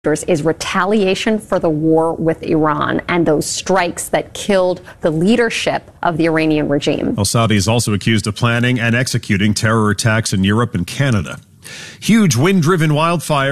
is retaliation for the war with Iran and those strikes that killed the leadership of the Iranian regime. Saudi is also accused of planning and executing terror attacks in Europe and Canada. Huge wind-driven wildfires